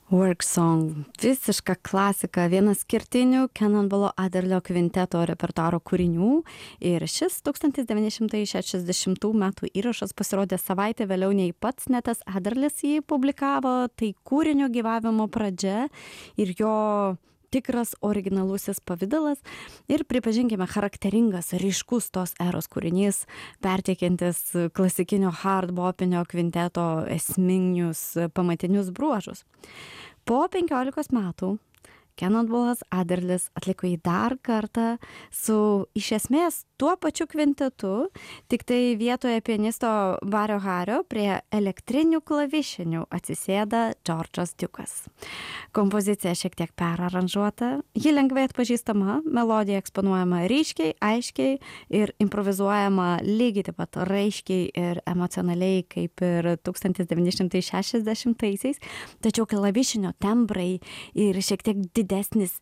Work Song, visiška klasika, vienas kertinių Cannonballo Adderlio kvinteto repertuaro kūrinių ir šis 1960 metų įrašas pasirodė savaitę vėliau nei pats Netas Adderlis jį publikavo, tai kūrinio gyvavimo pradžia ir jo tikras originalusis pavidalas ir pripažinkime charakteringas, ryškus tos eros kūrinys, perteikiantis klasikinio hardbopinio kvinteto esminius pamatinius bruožus. Po 15 metų Cannonballas Adderlis atliko jį dar kartą su iš esmės tuo pačiu kvintetu, tik tai vietoje pianisto Vario Hario prie elektrinių klavišinių atsisėda Džordžas Dukas. Kompozicija šiek tiek peraranžuota, ji lengvai atpažįstama, melodija eksponuojama ryškiai, aiškiai ir improvizuojama lygiai taip pat raiškiai ir emocionaliai kaip ir 1960-aisiais, tačiau klavišinio tembrai ir šiek tiek didesnis